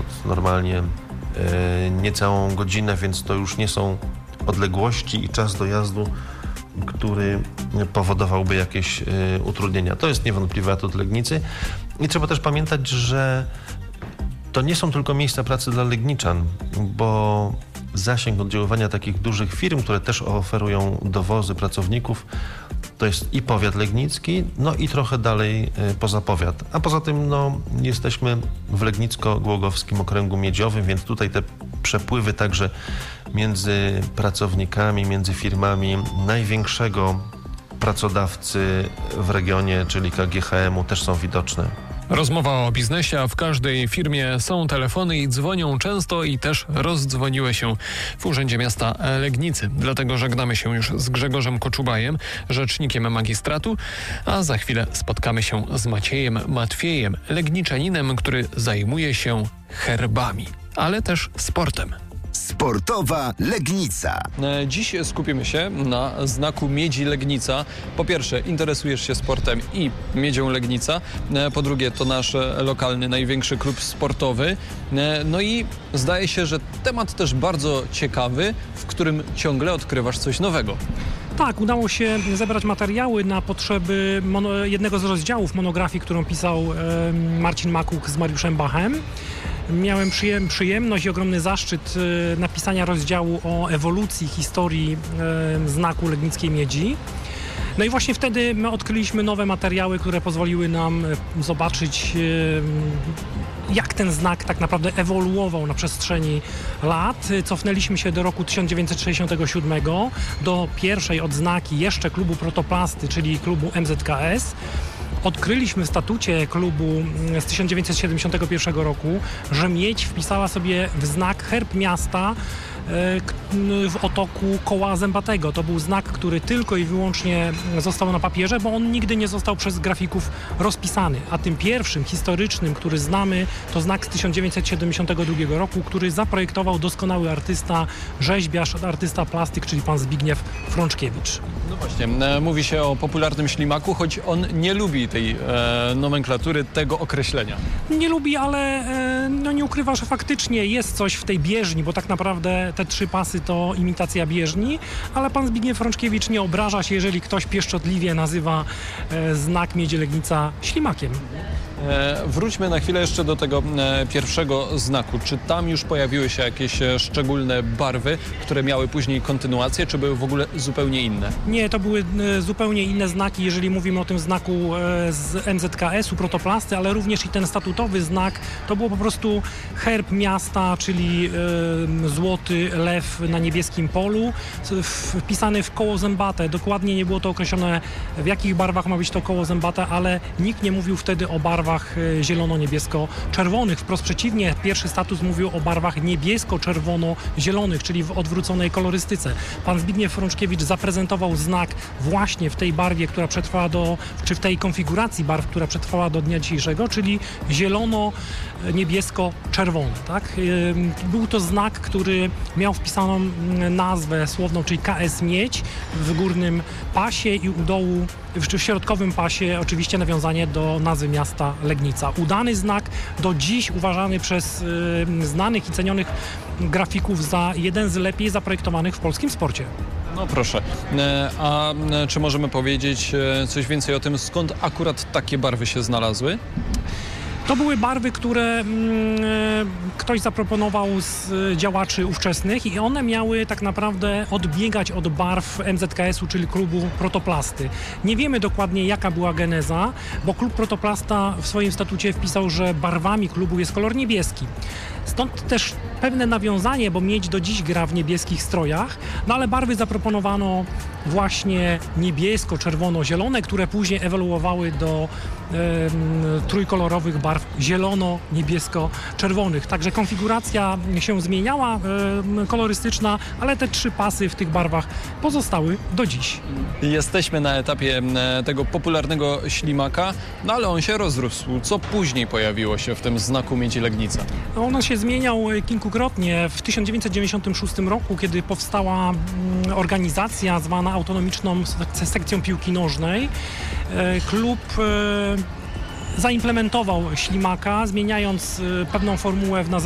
normalnie niecałą godzinę, więc to już nie są odległości i czas dojazdu, który powodowałby jakieś utrudnienia. To jest niewątpliwy atut Legnicy i trzeba też pamiętać, że to nie są tylko miejsca pracy dla Legniczan, bo zasięg oddziaływania takich dużych firm, które też oferują dowozy pracowników, to jest i powiat legnicki, no i trochę dalej poza powiat. A poza tym jesteśmy w Legnicko-Głogowskim Okręgu Miedziowym, więc tutaj te przepływy także między pracownikami, między firmami największego pracodawcy w regionie, czyli KGHM-u, też są widoczne. Rozmowa o biznesie, a w każdej firmie są telefony i dzwonią często i też rozdzwoniły się w Urzędzie Miasta Legnicy. Dlatego żegnamy się już z Grzegorzem Koczubajem, rzecznikiem magistratu, a za chwilę spotkamy się z Maciejem Matwiejem, legniczaninem, który zajmuje się herbami, ale też sportem. Sportowa Legnica. Dziś skupimy się na znaku Miedzi Legnica. Po pierwsze, interesujesz się sportem i Miedzią Legnica. Po drugie, to nasz lokalny, największy klub sportowy. No i zdaje się, że temat też bardzo ciekawy, w którym ciągle odkrywasz coś nowego. Tak, udało się zebrać materiały na potrzeby jednego z rozdziałów monografii, którą pisał Marcin Makuk z Mariuszem Bachem. Miałem przyjemność i ogromny zaszczyt napisania rozdziału o ewolucji historii znaku legnickiej miedzi. No i właśnie wtedy my odkryliśmy nowe materiały, które pozwoliły nam zobaczyć, jak ten znak tak naprawdę ewoluował na przestrzeni lat. Cofnęliśmy się do roku 1967, do pierwszej odznaki jeszcze klubu Protoplasty, czyli klubu MZKS. Odkryliśmy w statucie klubu z 1971 roku, że miedź wpisała sobie w znak herb miasta w otoku koła zębatego. To był znak, który tylko i wyłącznie został na papierze, bo on nigdy nie został przez grafików rozpisany. A tym pierwszym historycznym, który znamy, to znak z 1972 roku, który zaprojektował doskonały artysta, rzeźbiarz, artysta plastyk, czyli pan Zbigniew Frączkiewicz. No właśnie, mówi się o popularnym ślimaku, choć on nie lubi tej nomenklatury, tego określenia. Nie lubi, ale nie ukrywa, że faktycznie jest coś w tej bieżni, bo tak naprawdę te 3 pasy to imitacja bieżni, ale pan Zbigniew Frączkiewicz nie obraża się, jeżeli ktoś pieszczotliwie nazywa znak Miedzi Legnica ślimakiem. Wróćmy na chwilę jeszcze do tego pierwszego znaku. Czy tam już pojawiły się jakieś szczególne barwy, które miały później kontynuację, czy były w ogóle zupełnie inne? Nie, to były zupełnie inne znaki, jeżeli mówimy o tym znaku z MZKS-u, Protoplasty, ale również i ten statutowy znak, to było po prostu herb miasta, czyli złoty lew na niebieskim polu, wpisany w koło zębate. Dokładnie nie było to określone, w jakich barwach ma być to koło zębate, ale nikt nie mówił wtedy o barwach zielono-niebiesko-czerwonych. Wprost przeciwnie, pierwszy status mówił o barwach niebiesko-czerwono-zielonych, czyli w odwróconej kolorystyce. Pan Zbigniew Frączkiewicz zaprezentował znak właśnie w tej barwie, która przetrwała czy w tej konfiguracji barw, która przetrwała do dnia dzisiejszego, czyli zielono-niebiesko-czerwony. Tak? Był to znak, który miał wpisaną nazwę słowną, czyli KS Miedź w górnym pasie i u dołu, w środkowym pasie oczywiście nawiązanie do nazwy miasta Legnica. Udany znak, do dziś uważany przez znanych i cenionych grafików za jeden z lepiej zaprojektowanych w polskim sporcie. No proszę. A czy możemy powiedzieć coś więcej o tym, skąd akurat takie barwy się znalazły? To były barwy, które ktoś zaproponował z działaczy ówczesnych i one miały tak naprawdę odbiegać od barw MZKS-u, czyli klubu Protoplasty. Nie wiemy dokładnie, jaka była geneza, bo klub Protoplasta w swoim statucie wpisał, że barwami klubu jest kolor niebieski. Stąd też pewne nawiązanie, bo miedź do dziś gra w niebieskich strojach, no ale barwy zaproponowano właśnie niebiesko-czerwono-zielone, które później ewoluowały do trójkolorowych barw zielono-niebiesko-czerwonych. Także konfiguracja się zmieniała, kolorystyczna, ale te 3 pasy w tych barwach pozostały do dziś. Jesteśmy na etapie tego popularnego ślimaka, no ale on się rozrósł. Co później pojawiło się w tym znaku Miedzi Legnica? On się zmieniał kilkukrotnie. W 1996 roku, kiedy powstała organizacja zwana autonomiczną sekcją piłki nożnej, klub zaimplementował ślimaka, zmieniając pewną formułę w nazewnictwie